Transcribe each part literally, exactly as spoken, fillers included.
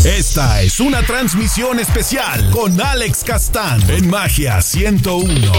Esta es una transmisión especial con Alex Castán en Magia ciento uno.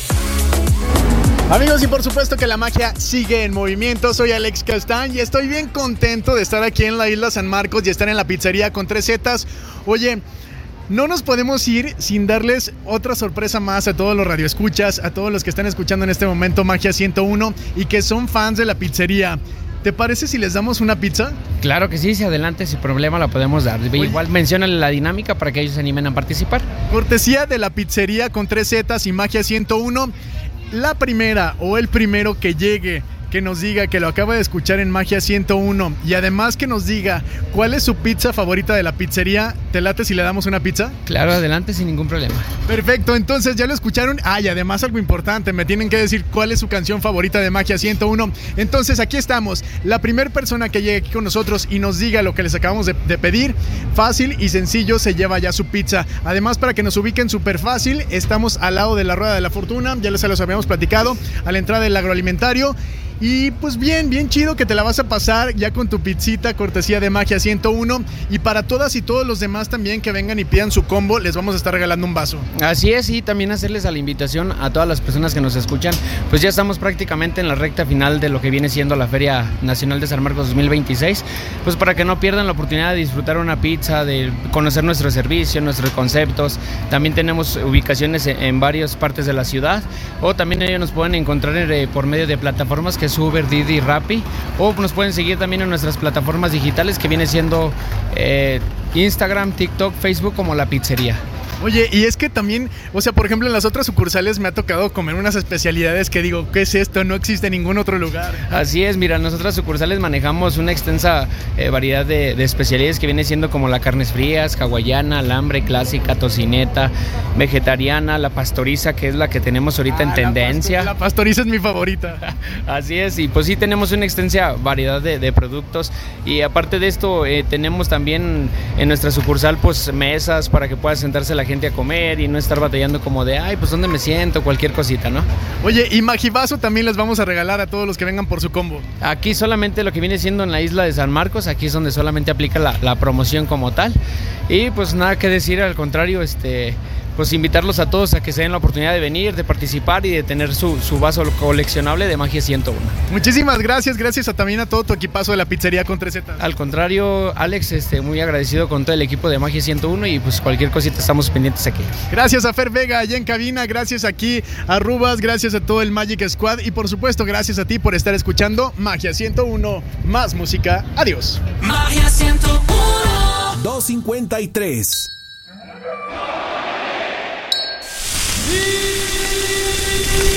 Amigos, y por supuesto que la magia sigue en movimiento. Soy Alex Castán y estoy bien contento de estar aquí en la isla San Marcos y estar en la pizzería con tres zetas. Oye, no nos podemos ir sin darles otra sorpresa más a todos los radioescuchas, a todos los que están escuchando en este momento Magia ciento uno y que son fans de la pizzería. ¿Te parece si les damos una pizza? Claro que sí, si adelante, sin problema la podemos dar. Oye. Igual menciónale la dinámica para que ellos se animen a participar. Cortesía de la pizzería con tres zetas y Magia ciento uno. La primera o el primero que llegue, que nos diga que lo acaba de escuchar en Magia ciento uno y además que nos diga cuál es su pizza favorita de la pizzería, ¿te late si le damos una pizza? Claro, adelante, sin ningún problema. Perfecto, entonces ya lo escucharon. Ah, y además algo importante, me tienen que decir cuál es su canción favorita de Magia ciento uno. Entonces aquí estamos, la primera persona que llegue aquí con nosotros y nos diga lo que les acabamos de, de pedir, fácil y sencillo, se lleva ya su pizza. Además, para que nos ubiquen súper fácil, estamos al lado de la Rueda de la Fortuna, ya les los habíamos platicado, a la entrada del agroalimentario. Y pues bien, bien chido que te la vas a pasar ya con tu pizzita cortesía de Magia ciento uno. Y para todas y todos los demás también que vengan y pidan su combo, les vamos a estar regalando un vaso. Así es, y también hacerles a la invitación a todas las personas que nos escuchan. Pues ya estamos prácticamente en la recta final de lo que viene siendo la Feria Nacional de San Marcos dos mil veintiséis. Pues para que no pierdan la oportunidad de disfrutar una pizza, de conocer nuestro servicio, nuestros conceptos. También tenemos ubicaciones en, en varias partes de la ciudad. O también ellos nos pueden encontrar eh, por medio de plataformas que es Uber, Didi, Rappi, o nos pueden seguir también en nuestras plataformas digitales que viene siendo eh, Instagram, TikTok, Facebook como La Pizzería. Oye, y es que también, o sea, por ejemplo, en las otras sucursales me ha tocado comer unas especialidades que digo, ¿qué es esto? No existe en ningún otro lugar. Así es, mira, nosotras sucursales manejamos una extensa eh, variedad de, de especialidades que viene siendo como la carnes frías, hawaiana, alambre, clásica, tocineta, vegetariana, la pastoriza, que es la que tenemos ahorita ah, en tendencia. La, pastor, la pastoriza es mi favorita. Así es, y pues sí tenemos una extensa variedad de, de productos y aparte de esto eh, tenemos también en nuestra sucursal pues mesas para que pueda sentarse la gente a comer y no estar batallando como de, ay, pues ¿dónde me siento? Cualquier cosita, ¿no? Oye, y Magivaso también les vamos a regalar a todos los que vengan por su combo. Aquí solamente lo que viene siendo en la isla de San Marcos, aquí es donde solamente aplica la, la promoción como tal. Y pues nada que decir, al contrario, este... pues invitarlos a todos a que se den la oportunidad de venir, de participar y de tener su, su vaso coleccionable de Magia ciento uno. Muchísimas gracias, gracias a, también a todo tu equipazo de la pizzería con tres zetas. Al contrario, Alex, este, muy agradecido con todo el equipo de Magia ciento uno y pues cualquier cosita estamos pendientes aquí. Gracias a Fer Vega allá en cabina, gracias aquí a Rubas, gracias a todo el Magic Squad y por supuesto gracias a ti por estar escuchando Magia ciento uno, más música, adiós. Magia ciento uno. dos cincuenta y tres.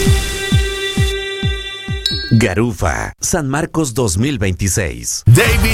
Garufa, San Marcos dos mil veintiséis. David